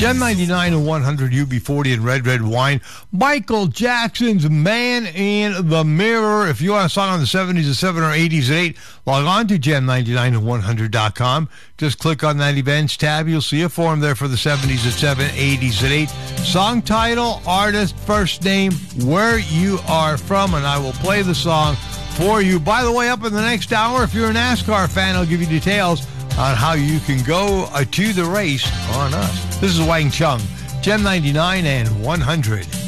Gem 99 and 100 UB40 and Red Red Wine. Michael Jackson's Man in the Mirror. If you want a song on the 70s at 7 or 80s at 8, log on to gem99and100.com. Just click on that events tab. You'll see a form there for the 70s at 7, 80s at 8. Song title, artist, first name, where you are from, and I will play the song for you. By the way, up in the next hour, if you're a NASCAR fan, I'll give you details on how you can go to the race on us. This is Wang Chung, Gem 99 and 100.